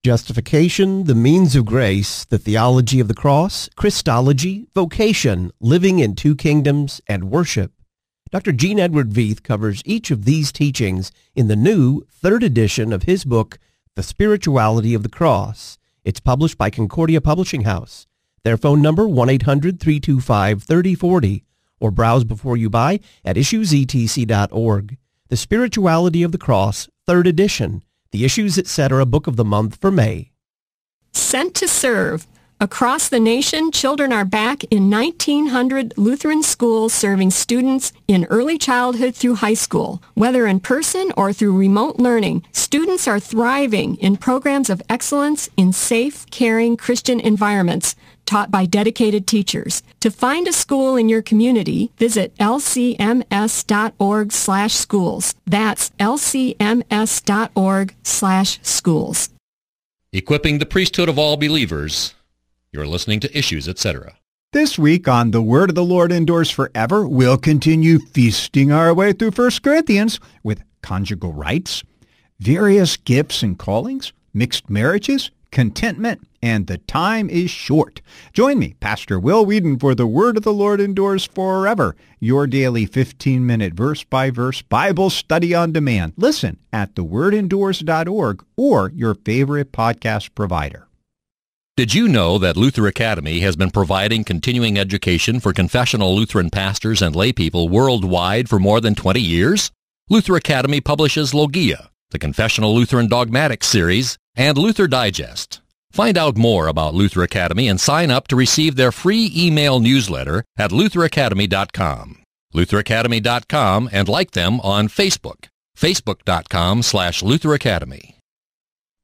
Justification, the means of grace, the theology of the cross, Christology, vocation, living in two kingdoms, and worship. Dr. Gene Edward Veith covers each of these teachings in the new 3rd edition of his book, The Spirituality of the Cross. It's published by Concordia Publishing House. Their phone number, 1-800-325-3040, or browse before you buy at issuesetc.org. The Spirituality of the Cross, 3rd edition. The Issues Etc. Book of the Month for May. Sent to serve. Across the nation, children are back in 1,900 Lutheran schools serving students in early childhood through high school. Whether in person or through remote learning, students are thriving in programs of excellence in safe, caring Christian environments taught by dedicated teachers. To find a school in your community, visit lcms.org/schools. That's lcms.org/schools. Equipping the priesthood of all believers. You're listening to Issues, Etc. This week on The Word of the Lord Endures Forever, we'll continue feasting our way through 1 Corinthians with conjugal rights, various gifts and callings, mixed marriages, contentment, and the time is short. Join me, Pastor Will Whedon, for The Word of the Lord Endures Forever, your daily 15-minute verse-by-verse Bible study on demand. Listen at thewordendures.org or your favorite podcast provider. Did you know that Luther Academy has been providing continuing education for confessional Lutheran pastors and laypeople worldwide for more than 20 years? Luther Academy publishes Logia, the Confessional Lutheran Dogmatics series, and Luther Digest. Find out more about Luther Academy and sign up to receive their free email newsletter at lutheracademy.com. lutheracademy.com, and like them on Facebook, facebook.com/Luther Academy.